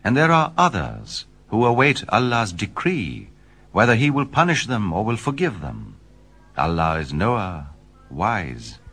And there are others who await Allah's decree, whether He will punish them or will forgive them. Allah is knower, wise.